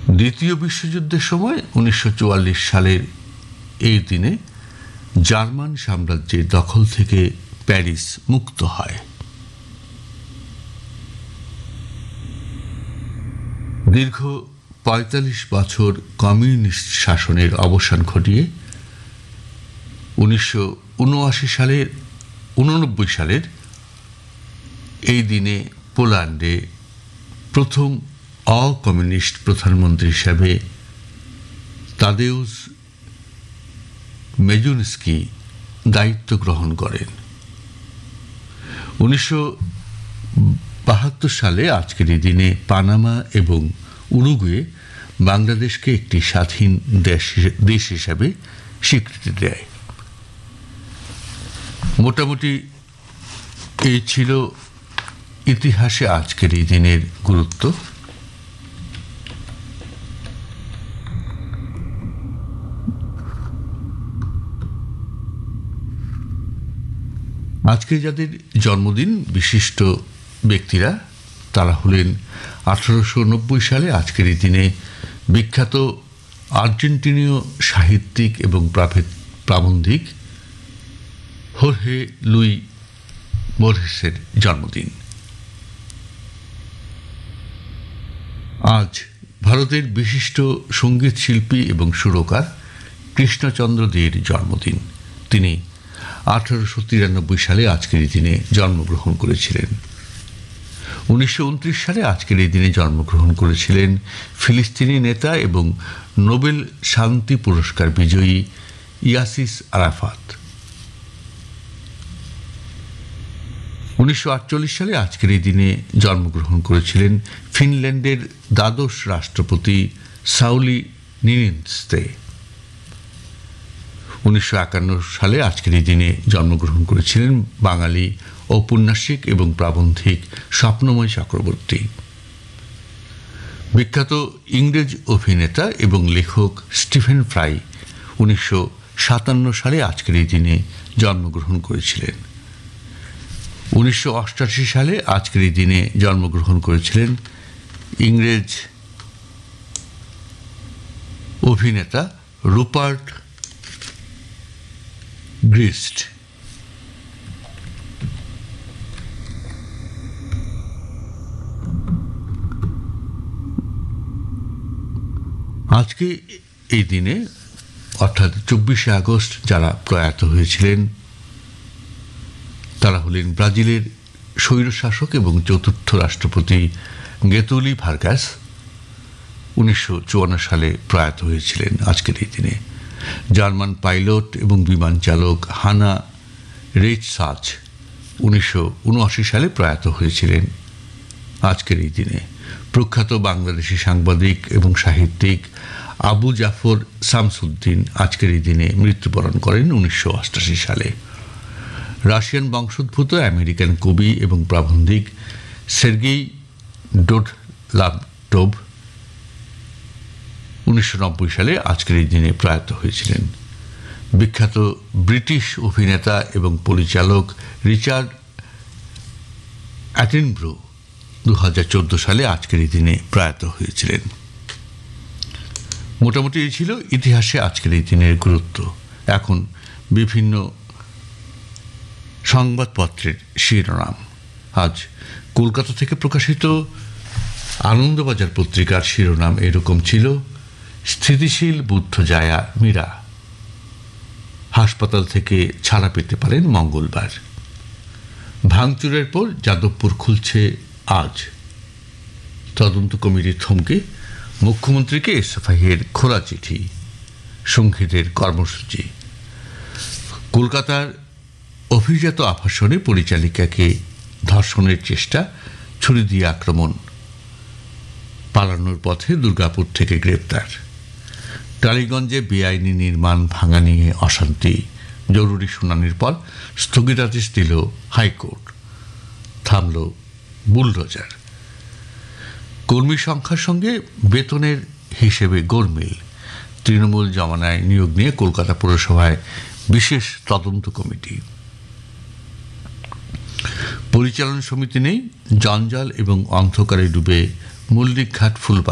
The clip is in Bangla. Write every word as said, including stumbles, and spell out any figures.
দ্বিতীয় বিশ্বযুদ্ধের সময় উনিশশো চুয়াল্লিশ সালের এই দিনে জার্মান সাম্রাজ্যের দখল থেকে প্যারিস মুক্ত হয়। দীর্ঘ পঁয়তাল্লিশ বছর কমিউনিস্ট শাসনের অবসান ঘটিয়ে উনিশশো উনআশি সালের উননব্বই সালের এই দিনে পোল্যান্ডে প্রথম অকমিউনিস্ট প্রধানমন্ত্রী হিসাবে তাদেউস মেজুনস্কি দায়িত্ব গ্রহণ করেন। উনিশশো বাহাত্তর সালে আজকের এই দিনে পানামা এবং উরুগুয়ে বাংলাদেশকে একটি স্বাধীন দেশ দেশ হিসাবে স্বীকৃতি দেয়। মোটামুটি এই ছিল ইতিহাসে আজকের এই দিনের গুরুত্ব। আজকে যাদের জন্মদিন বিশিষ্ট ব্যক্তিরা তারা হলেন আঠারোশো নব্বই সালে আজকের এই দিনে বিখ্যাত আর্জেন্টিনীয় সাহিত্যিক এবং প্রাবন্ধিক হোর্হে লুই বোর্হেসের জন্মদিন। আজ ভারতের বিশিষ্ট সঙ্গীত শিল্পী এবং সুরকার কৃষ্ণচন্দ্র দের জন্মদিন। তিনি আঠারোশো তিরানব্বই সালে আজকের এই দিনে জন্মগ্রহণ করেছিলেন। উনিশশো উনত্রিশ সালে আজকের এই দিনে জন্মগ্রহণ করেছিলেন ফিলিস্তিনি নেতা এবং নোবেল শান্তি পুরস্কার বিজয়ী ইয়াসির আরাফাত। উনিশশো আটচল্লিশ সালে আজকের এই দিনে জন্মগ্রহণ করেছিলেন ফিনল্যান্ডের দ্বাদশ রাষ্ট্রপতি সাউলি নিনিস্তে। উনিশশো একান্ন সালে আজকের এই দিনে জন্মগ্রহণ করেছিলেন বাঙালি ঔপন্যাসিক এবং প্রাবন্ধিক স্বপ্নময় চক্রবর্তী। বিখ্যাত ইংরেজ অভিনেতা এবং লেখক স্টিফেন ফ্রাই উনিশশো সাতান্ন সালে আজকের এই দিনে জন্মগ্রহণ করেছিলেন। উনিশশো অষ্টাশি সালে আজকের এই দিনে জন্মগ্রহণ করেছিলেন ইংরেজ অভিনেতা রুপার্ট গ্রিস্ট। আজকে এই দিনে অর্থাৎ চব্বিশে আগস্ট যারা প্রয়াত হয়েছিলেন তারা হলেন ব্রাজিলের স্বৈরশাসক এবং চতুর্থ রাষ্ট্রপতি গেতুলি ভার্গাস। উনিশশো চুয়ান্ন সালে প্রয়াত হয়েছিলেন আজকের এই দিনে। জার্মান পাইলট এবং বিমান চালক হানা রেইচসাচ উনিশশো উনআশি সালে প্রয়াত হয়েছিলেন আজকের এই দিনে। প্রখ্যাত বাংলাদেশি সাংবাদিক এবং সাহিত্যিক আবু জাফর শামসুদ্দিন আজকের এই দিনে মৃত্যুবরণ করেন উনিশশো অষ্টাশি সালে। রাশিয়ান বংশোদ্ভূত আমেরিকান কবি এবং প্রাবন্ধিক সের্গেই ডোডলাটোভ উনিশশো নব্বই সালে আজকের এই দিনে প্রয়াত হয়েছিলেন। বিখ্যাত ব্রিটিশ অভিনেতা এবং পরিচালক রিচার্ড অ্যাটেনব্রো দু হাজার চোদ্দ সালে আজকের এই দিনে প্রয়াত হয়েছিলেন। মোটামুটি এই ছিল ইতিহাসে আজকের এই দিনের গুরুত্ব। এখন বিভিন্ন সংবাদপত্রের শিরোনাম। আজ কলকাতা থেকে প্রকাশিত আনন্দবাজার পত্রিকার শিরোনাম এরকম ছিল: স্থিতিশীল বুদ্ধ জায়া মীরা হাসপাতাল থেকে ছাড়া পেতে পারেন মঙ্গলবার। ভাঙচুরের পর যাদবপুর খুলছে আজ। তদন্ত কমিটির থমকে মুখ্যমন্ত্রীকে এসএফআইয়ের খোলা চিঠি, সংঘীদের কর্মসূচি। কলকাতার অভিজাত আবাসনে পরিচালিকাকে ধর্ষণের চেষ্টা, ছুরি দিয়ে আক্রমণ, পালানোর পথে দুর্গাপুর থেকে গ্রেপ্তার। টালিগঞ্জে বেআইনি নির্মাণ ভাঙা নিয়ে অশান্তি, জরুরি শুনানির পর স্থগিতাদেশ দিল হাইকোর্ট। থামল বুলডোজার। কর্মী সংখ্যার সঙ্গে বেতনের হিসেবে গোলমেল। তৃণমূল জমানায় নিয়োগ নিয়ে কলকাতা পুরসভায় বিশেষ তদন্ত কমিটি। পরিচালন সমিতি নেই, জঞ্জাল এবং অন্ধকারে ডুবে মল্লিকঘাট ফুলবাগান।